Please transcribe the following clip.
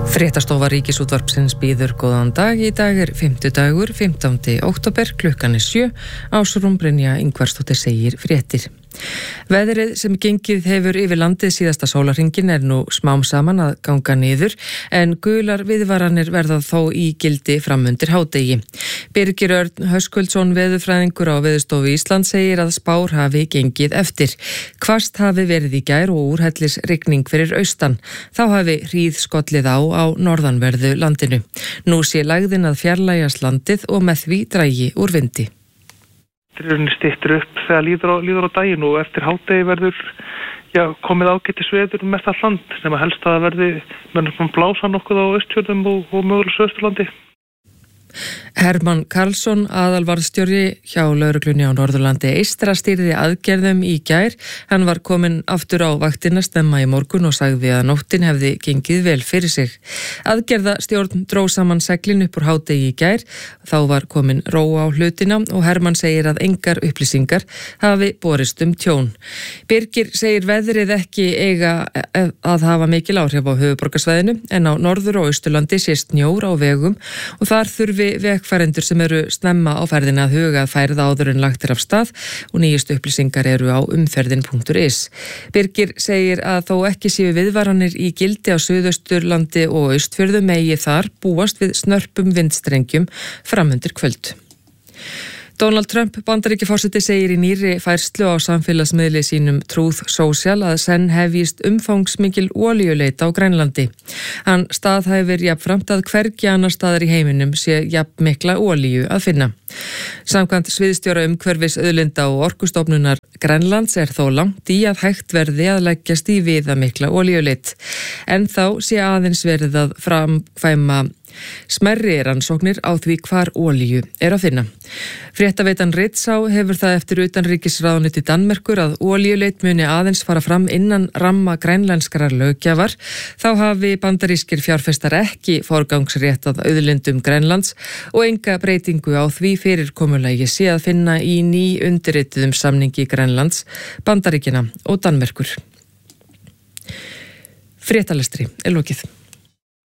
Fréttastofa Ríkisútvarpsins býður góðan dag. Í dag 5. 15. október, klukkan 7. Ásrún Brynja Ingvarsdóttir segir fréttir. Veðrið sem gengið hefur yfir landið síðasta sólarhringinn nú smám saman að ganga niður, en gular viðvaranir verða þó í gildi framundir hádegi. Birgir Örn Höskuldsson, veðurfræðingur á Veðurstofu Íslands, segir að spár hafi gengið eftir. Hvasst hafi verið í gær og úrhellis rigning fyrir austan. Þá hafi hríð skollið á norðanverðu landinu. Nú sé lægðin að fjarlægjast landið og með því dragi úr vindi. Styttir upp þegar líður á daginn og eftir hádegi verður komið ágætis veður mest allt land, sem að helst að það verði blása nokkuð á Austfjörðum og mögulega Austurlandi. Hermann Karlsson, aðalvarðstjóri hjá lögreglunni á Norðurlandi eystra, stýrði aðgerðum í gær. Hann var kominn aftur á vaktina snemma í morgun og sagði að nóttin hefði gengið vel fyrir sig. Aðgerðastjórn dró saman seglin upp úr hádegi í gær. Þá var komin ró á hlutina og Hermann segir að engar upplýsingar hafi borist tjón. Birgir segir veðrið ekki eiga að hafa mikil áhrif á höfuðborgarsvæðinu, en á Norður- og Austurlandi sé snjór á vegum og þar þurfi vegfarendur sem eru snemma á ferðina að huga að færð áður en lagt af stað, og nýjustu upplýsingar eru á umferðin.is. Birgir segir að þó ekki séu viðvaranir í gildi á Suðausturlandi og Austfjörðum megi þar búast við snörpum vindstrengjum framundir kvöld. Donald Trump, Bandaríkjaforseti, segir í nýrri færslu á samfélagsmiðli sínum Truth Social að senn hefjist umfangsmikil olíuleit á Grænlandi. Hann staðhæfir jafnframt að hvergi annar staðar í heiminum sé jafn mikla olíu að finna. Samkvæmt sviðstjóra umhverfis auðlinda og orkustofnunar Grænlands þó langt í að hægt verði að leggjast í viðamikla olíuleit. En þá sé aðeins verið að framkvæma smærri rannsóknir á því hvar olíu að finna. Fréttaveitan Ritzau hefur það eftir utanríkisráðuneyti Danmerkur að olíuleit muni aðeins fara fram innan ramma grænlenskrar löggjafar. Þá hafi bandarískir fjárfestar ekki forgangsrétt að auðlindum Grænlands og enga breytingu á því fyrirkomulagi sé að finna í undirrituðum samningi Grænlands, Bandaríkjanna og Danmerkur. Fréttalestri lokið.